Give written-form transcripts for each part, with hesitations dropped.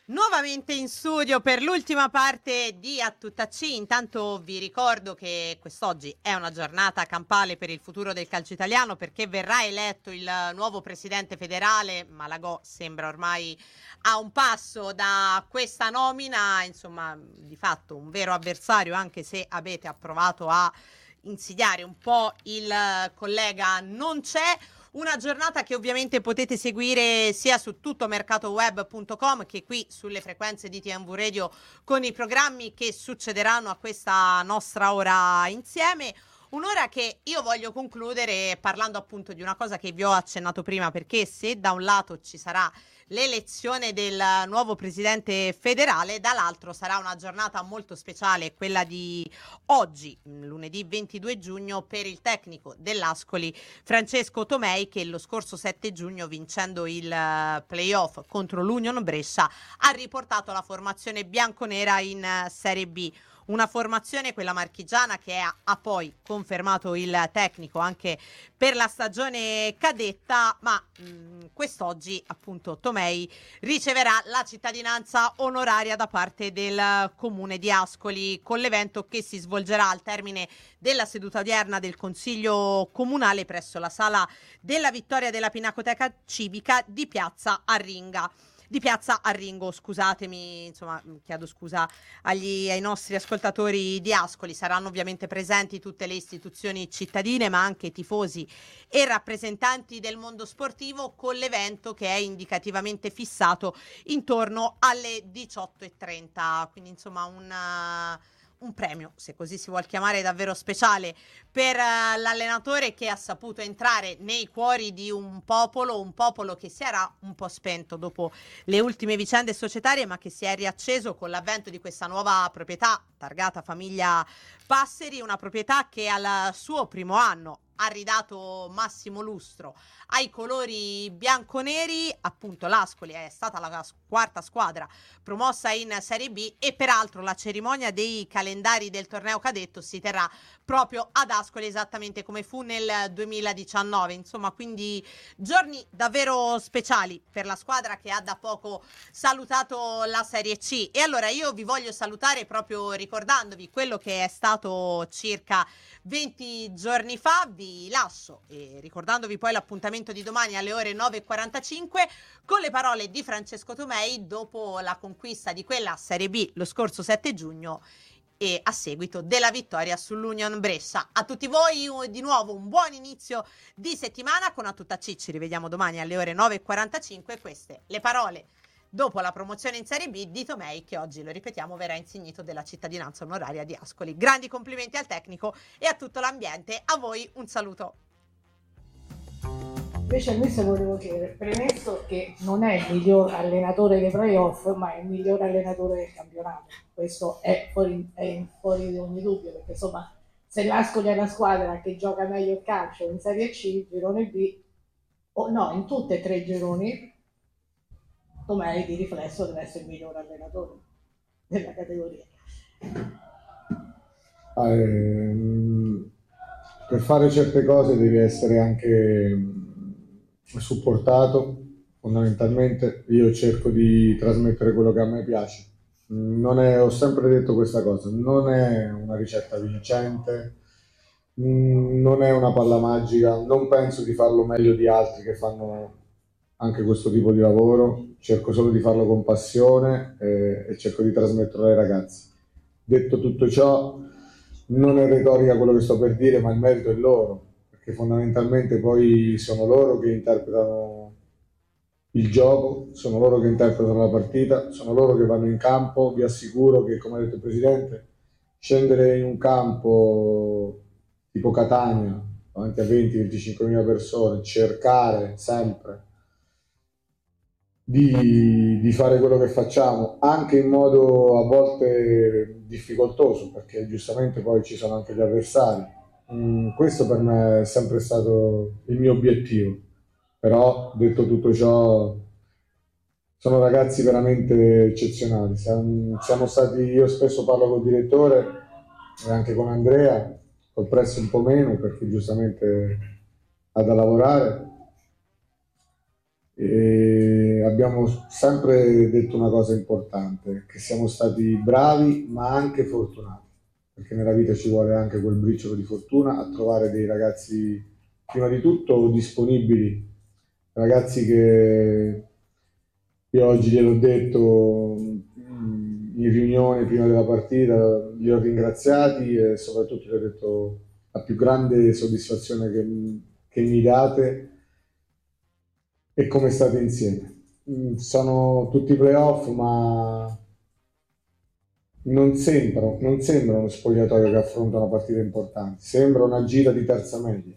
Nuovamente in studio per l'ultima parte di A Tutta C. Intanto vi ricordo che quest'oggi è una giornata campale per il futuro del calcio italiano, perché verrà eletto il nuovo presidente federale. Malagò sembra ormai a un passo da questa nomina, insomma, di fatto un vero avversario, anche se avete approvato a insidiare un po' il collega non c'è. Una giornata che ovviamente potete seguire sia su tuttomercatoweb.com che qui sulle frequenze di TNV Radio con i programmi che succederanno a questa nostra ora insieme. Un'ora che io voglio concludere parlando appunto di una cosa che vi ho accennato prima, perché se da un lato ci sarà l'elezione del nuovo presidente federale, dall'altro sarà una giornata molto speciale, quella di oggi, lunedì 22 giugno, per il tecnico dell'Ascoli Francesco Tomei, che lo scorso 7 giugno, vincendo il playoff contro l'Union Brescia, ha riportato la formazione bianconera in Serie B. Una formazione, quella marchigiana, che ha poi confermato il tecnico anche per la stagione cadetta, ma quest'oggi appunto Tomei riceverà la cittadinanza onoraria da parte del comune di Ascoli, con l'evento che si svolgerà al termine della seduta odierna del Consiglio Comunale presso la Sala della Vittoria della Pinacoteca Civica di Piazza Arringo, scusatemi, insomma, chiedo scusa ai nostri ascoltatori di Ascoli. Saranno ovviamente presenti tutte le istituzioni cittadine, ma anche tifosi e rappresentanti del mondo sportivo, con l'evento che è indicativamente fissato intorno alle 18:30. Quindi insomma un premio, se così si vuol chiamare, davvero speciale per l'allenatore, che ha saputo entrare nei cuori di un popolo che si era un po' spento dopo le ultime vicende societarie, ma che si è riacceso con l'avvento di questa nuova proprietà targata Famiglia Passeri, una proprietà che al suo primo anno ha ridato massimo lustro ai colori bianconeri. Appunto l'Ascoli è stata la quarta squadra promossa in Serie B, e peraltro la cerimonia dei calendari del torneo cadetto si terrà proprio ad Ascoli, esattamente come fu nel 2019. Insomma, quindi giorni davvero speciali per la squadra che ha da poco salutato la Serie C. E allora io vi voglio salutare proprio ricordandovi quello che è stato circa 20 giorni fa. Vi lascio e ricordandovi poi l'appuntamento di domani alle ore 9:45 con le parole di Francesco Tomei dopo la conquista di quella Serie B lo scorso 7 giugno e a seguito della vittoria sull'Union Brescia. A tutti voi di nuovo un buon inizio di settimana con A Tutta C. Ci rivediamo domani alle ore 9:45. Queste le parole dopo la promozione in Serie B di Tomei, che oggi, lo ripetiamo, verrà insignito della cittadinanza onoraria di Ascoli. Grandi complimenti al tecnico e a tutto l'ambiente. A voi un saluto. Invece a me volevo chiedere, premesso che non è il miglior allenatore dei playoff, ma è il miglior allenatore del campionato. Questo è fuori di ogni dubbio, perché insomma, se l'Ascoli è la squadra che gioca meglio il calcio in Serie C, girone B, o no, in tutte e tre i gironi, Tomei di riflesso deve essere il miglior allenatore della categoria. Per fare certe cose devi essere anche supportato. Fondamentalmente io cerco di trasmettere quello che a me piace. Ho sempre detto questa cosa, non è una ricetta vincente, non è una palla magica, non penso di farlo meglio di altri che fanno anche questo tipo di lavoro, cerco solo di farlo con passione e cerco di trasmetterlo ai ragazzi. Detto tutto ciò, non è retorica quello che sto per dire, ma il merito è loro, perché fondamentalmente poi sono loro che interpretano il gioco, sono loro che interpretano la partita, sono loro che vanno in campo. Vi assicuro che, come ha detto il Presidente, scendere in un campo tipo Catania, davanti a 20-25 mila persone, cercare sempre di fare quello che facciamo, anche in modo a volte difficoltoso, perché giustamente poi ci sono anche gli avversari. Questo per me è sempre stato il mio obiettivo, però detto tutto ciò sono ragazzi veramente eccezionali. Siamo stati, io spesso parlo col direttore e anche con Andrea, col Presso un po' meno perché giustamente ha da lavorare. E abbiamo sempre detto una cosa importante, che siamo stati bravi ma anche fortunati, perché nella vita ci vuole anche quel briciolo di fortuna a trovare dei ragazzi, prima di tutto disponibili, ragazzi che io oggi gliel'ho detto in riunione prima della partita, li ho ringraziati e soprattutto gli ho detto la più grande soddisfazione che mi date è come state insieme. Sono tutti playoff, ma non sembra uno spogliatoio che affronta una partita importante, sembra una gira di terza media.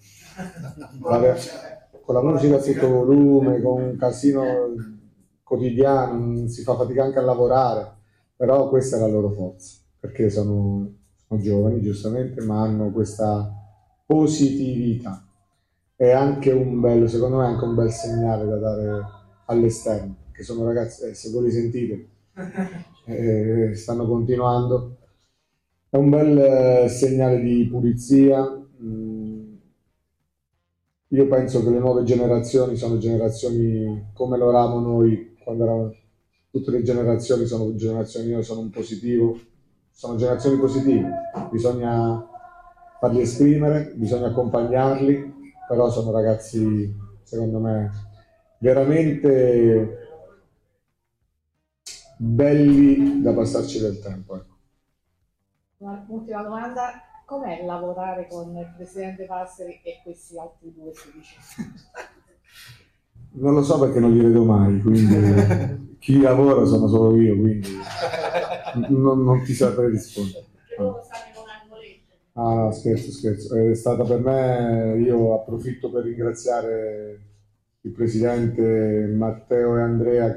Con la musica a tutto volume, con un casino quotidiano, non si fa fatica anche a lavorare, però questa è la loro forza, perché sono giovani giustamente, ma hanno questa positività. È anche secondo me è anche un bel segnale da dare all'esterno, che sono ragazzi, se voi li sentite, stanno continuando. È un bel segnale di pulizia. Io penso che le nuove generazioni sono generazioni come lo eravamo noi quando eravamo. Tutte le generazioni sono generazioni, io sono un positivo, sono generazioni positive, bisogna farli esprimere, bisogna accompagnarli, però sono ragazzi, secondo me, veramente belli da passarci del tempo. Ecco. Un'ultima domanda, com'è lavorare con il presidente Passeri e questi altri due giudici? Non lo so perché non li vedo mai, quindi chi lavora sono solo io, quindi non ti saprei rispondere. Ah no, scherzo. È stata per me, io approfitto per ringraziare il presidente Matteo e Andrea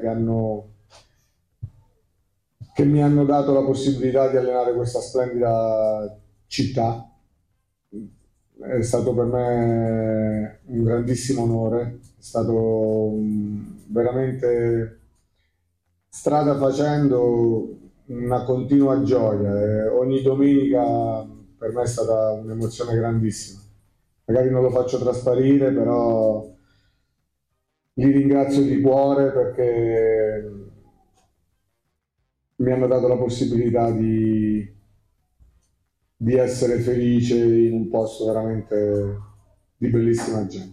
che mi hanno dato la possibilità di allenare questa splendida città. È stato per me un grandissimo onore, è stato veramente strada facendo una continua gioia. Ogni domenica per me è stata un'emozione grandissima. Magari non lo faccio trasparire, però li ringrazio di cuore perché mi hanno dato la possibilità di essere felice in un posto veramente di bellissima gente.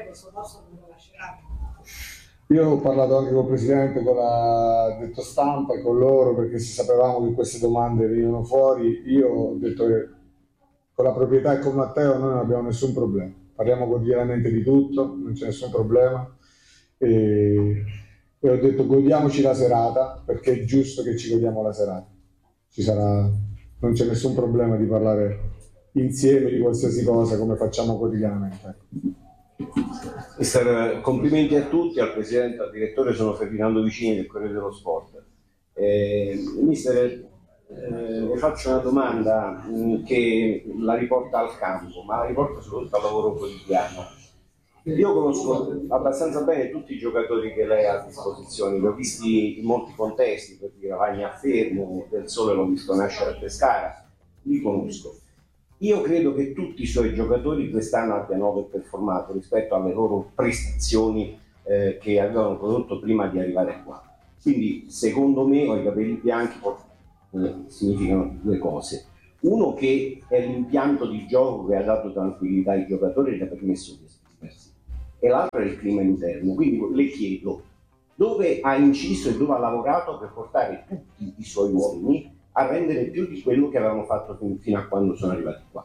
Io ho parlato anche con il presidente, con la detto stampa e con loro, perché se sapevamo che queste domande venivano fuori, io ho detto che con la proprietà e con Matteo noi non abbiamo nessun problema, parliamo quotidianamente di tutto, non c'è nessun problema e ho detto godiamoci la serata, perché è giusto che ci godiamo la serata, non c'è nessun problema di parlare insieme di qualsiasi cosa come facciamo quotidianamente. Mister, complimenti a tutti, al presidente, al direttore, sono Ferdinando Vicini del Corriere dello Sport. Mister, le faccio una domanda che la riporta al campo, ma la riporta soprattutto al lavoro quotidiano. Io conosco abbastanza bene tutti i giocatori che lei ha a disposizione, li ho visti in molti contesti, per dire Ragna a Fermo, Del Sole l'ho visto nascere a Pescara, li conosco. Io credo che tutti i suoi giocatori quest'anno abbiano overperformato rispetto alle loro prestazioni che avevano prodotto prima di arrivare qua. Quindi, secondo me, ho i capelli bianchi significano due cose. Uno, che è l'impianto di gioco che ha dato tranquillità ai giocatori e gli ha permesso di esprimersi. E l'altro è il clima interno. Quindi le chiedo dove ha inciso e dove ha lavorato per portare tutti i suoi uomini a rendere più di quello che avevamo fatto fino a quando sono arrivati qua.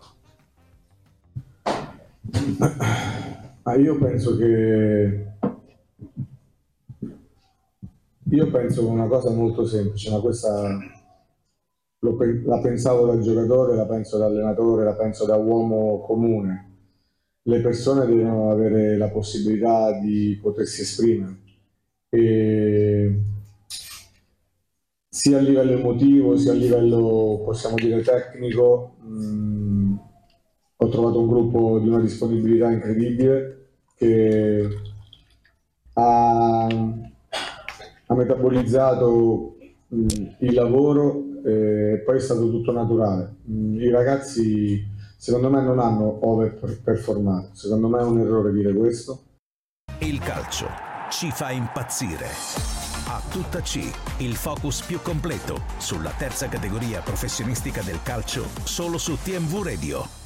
Io penso una cosa molto semplice, ma questa la pensavo da giocatore, la penso da allenatore, la penso da uomo comune. Le persone devono avere la possibilità di potersi esprimere, e sia a livello emotivo sia a livello, possiamo dire, tecnico. Ho trovato un gruppo di una disponibilità incredibile che ha metabolizzato il lavoro e poi è stato tutto naturale. I ragazzi secondo me non hanno overperformato, secondo me è un errore dire questo. Il calcio ci fa impazzire. A tutta C, il focus più completo sulla terza categoria professionistica del calcio, solo su TMV Radio.